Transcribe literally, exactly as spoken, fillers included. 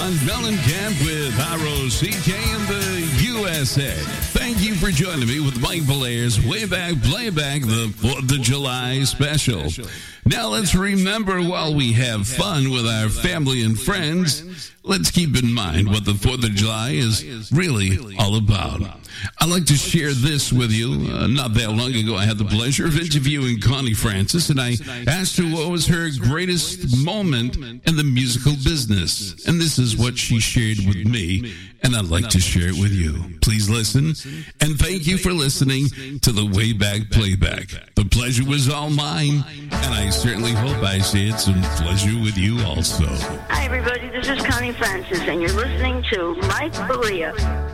on Mellencamp with R O C K in the U S A. Thank you for joining me with Mike Valaire's Way Back Playback, the fourth of July special. Now let's remember while we have fun with our family and friends, let's keep in mind what the fourth of July is really all about. I'd like to share this with you. Uh, not that long ago, I had the pleasure of interviewing Connie Francis, and I asked her what was her greatest moment in the musical business. And this is what she shared with me, and I'd like to share it with you. Please listen, and thank you for listening to the Way Back Playback. The pleasure was all mine, and I certainly hope I shared some pleasure with you also. Hi, everybody. This is Connie Francis, and you're listening to Mike Valere.